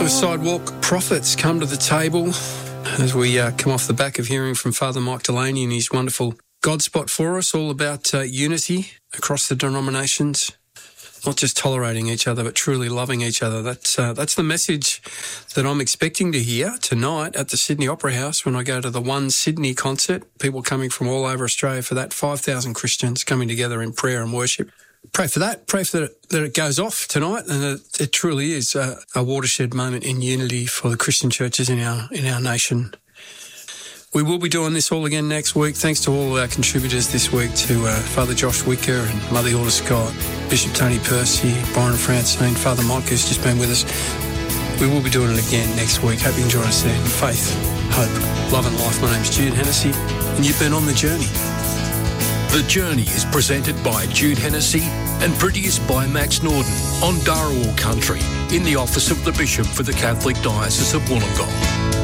The Sidewalk Prophets come to the table as we come off the back of hearing from Father Mike Delaney and his wonderful God Spot for us, all about unity across the denominations, not just tolerating each other, but truly loving each other. That's the message that I'm expecting to hear tonight at the Sydney Opera House when I go to the One Sydney concert. People coming from all over Australia for that, 5,000 Christians coming together in prayer and worship. Pray for that. Pray for that it goes off tonight, and it truly is a watershed moment in unity for the Christian churches in our nation. We will be doing this all again next week. Thanks to all of our contributors this week, to Father Josh Wicker and Mother Hilda Scott, Bishop Tony Percy, Byron Francine, Father Mike, who's just been with us. We will be doing it again next week. Hope you enjoy us there. Faith, hope, love and life. My name's Jude Hennessy, and you've been on The Journey. The Journey is presented by Jude Hennessy and produced by Max Norden on Dharawal Country in the office of the Bishop for the Catholic Diocese of Wollongong.